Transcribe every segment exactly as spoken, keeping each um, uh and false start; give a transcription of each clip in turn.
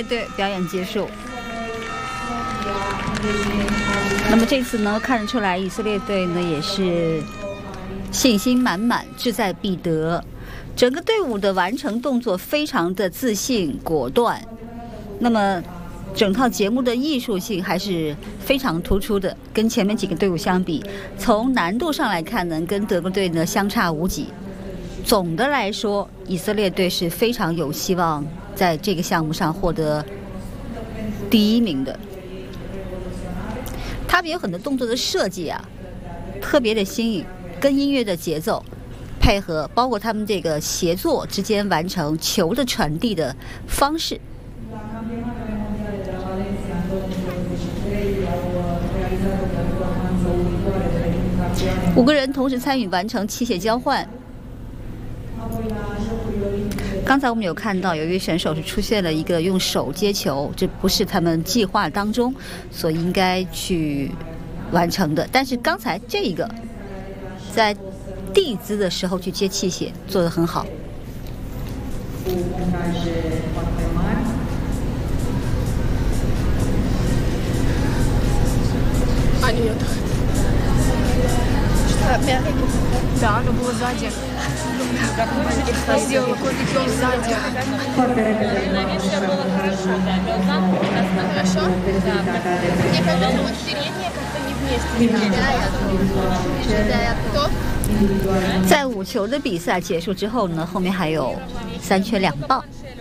队表演结束。那么这次呢，看得出来以色列队呢也是信心满满，志在必得。整个队伍的完成动作非常的自信果断。那么整套节目的艺术性还是非常突出的，跟前面几个队伍相比，从难度上来看呢，跟德国队呢相差无几。总的来说，以色列队是非常有希望在这个项目上获得第一名的。他们有很多动作的设计啊，特别的新颖，跟音乐的节奏配合，包括他们这个协作之间完成球的传递的方式。五个人同时参与完成器械交换。刚才我们有看到，有一位选手是出现了一个用手接球，这不是他们计划当中所应该去完成的。但是刚才这一个在地姿的时候去接器械，做得很好。 Да, оно было сзади. Я сделала кое-какие сзади. Хорошо? Да. Мне кажется, вот передние как-то не вместе. Да, я думаю. Да, я готов. 在五球的比赛结束之后呢，后面还有三圈两棒。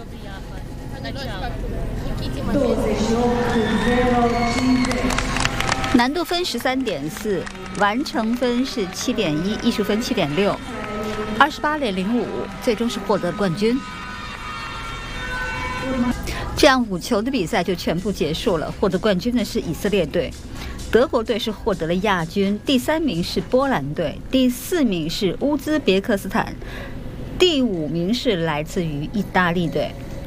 难度分十三点四，完成分是七点一，艺术分七点六，二十八点零五，最终是获得冠军。这样五球的比赛就全部结束了，获得冠军的是以色列队，德国队是获得了亚军，第三名是波兰队，第四名是乌兹别克斯坦，第五名是来自于意大利队。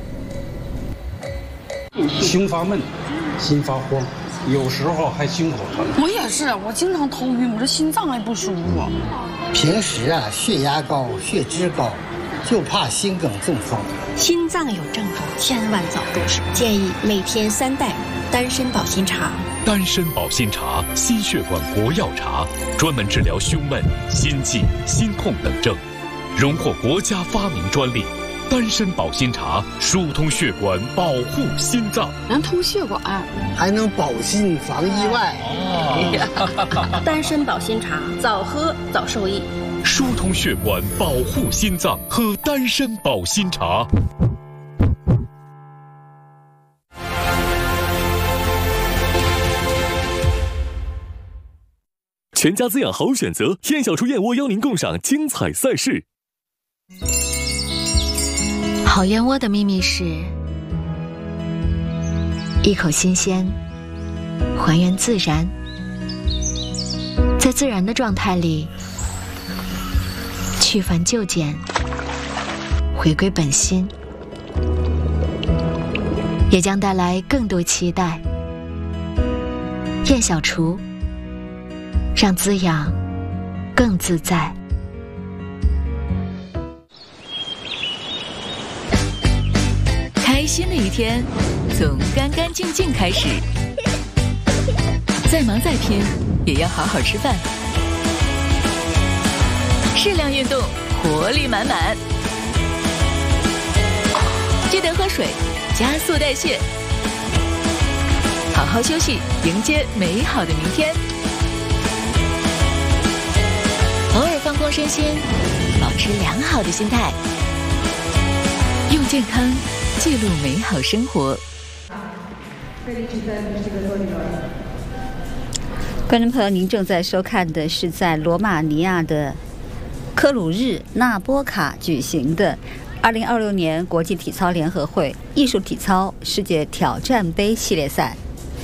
胸发闷，心发慌，有时候还心口疼。 我也是，我经常头晕，我这心脏还不舒服。 平时啊，血压高、血脂高，就怕心梗中风。 心脏有症状，千万早重视。建议每天三袋丹参保心茶。 丹参保心茶，心血管国药茶，专门治疗胸闷、心悸、心痛等症，荣获国家发明专利。丹参保心茶疏通血管，保护心脏， 能通血管， 还能保心防意外。 哦、丹参保心茶，早喝早受益。 疏通血管，保护心脏，喝丹参保心茶。 全家滋养好选择，燕小厨燕窝邀您共赏精彩赛事。 好燕窝的秘密是一口新鲜，还原自然，在自然的状态里去繁就简，回归本心，也将带来更多期待。燕小厨，让滋养更自在。 开心的一天从干干净净开始，再忙再拼也要好好吃饭，适量运动，活力满满，记得喝水，加速代谢，好好休息，迎接美好的明天。偶尔放空身心，保持良好的心态，用健康记录美好生活。 观众朋友，您正在收看的是在罗马尼亚的科鲁日纳波卡举行的二零二六年国际体操联合会艺术体操世界挑战杯系列赛。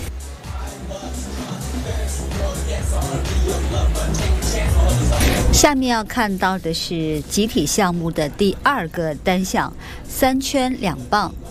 下面要看到的是集体项目的第二个单项三圈两棒。